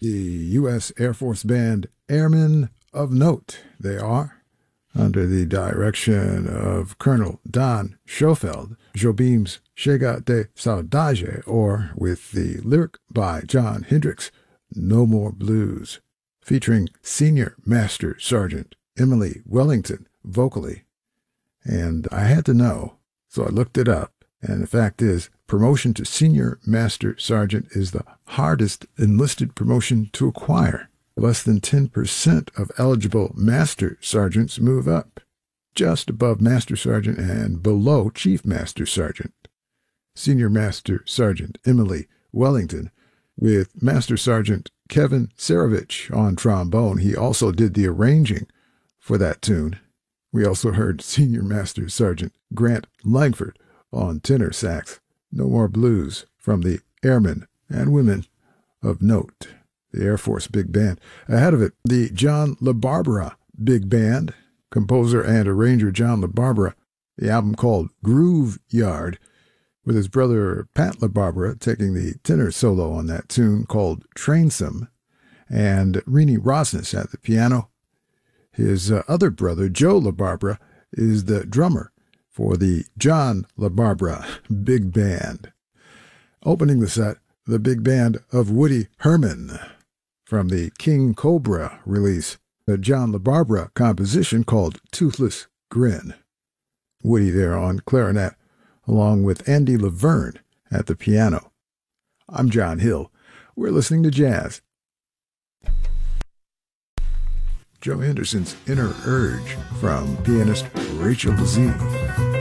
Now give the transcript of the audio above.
the U.S. Air Force Band Airmen of Note. They are, under the direction of Colonel Don Schofield, Jobim's Chega de Saudade, or with the lyric by John Hendricks, No More Blues, featuring Senior Master Sergeant Emily Wellington vocally. And I had to know, so I looked it up, and the fact is, promotion to Senior Master Sergeant is the hardest enlisted promotion to acquire. Less than 10% of eligible Master Sergeants move up, just above Master Sergeant and below Chief Master Sergeant. Senior Master Sergeant Emily Wellington, with Master Sergeant Kevin Sarovich on trombone. He also did the arranging for that tune. We also heard Senior Master Sergeant Grant Langford on tenor sax. No More Blues from the Airmen and Women of Note, the Air Force Big Band. Ahead of it, the John LaBarbera Big Band, composer and arranger John LaBarbera, the album called Groove Yard, with his brother Pat LaBarbera taking the tenor solo on that tune called Trainsome, and Renee Rosnes at the piano. His other brother, Joe LaBarbera, is the drummer for the John LaBarbera Big Band. Opening the set, the big band of Woody Herman from the King Cobra release, a John LaBarbera composition called Toothless Grin. Woody there on clarinet, along with Andy Laverne at the piano. I'm John Hill. We're listening to jazz. Joe Henderson's Inner Urge from pianist Rachel Lezine.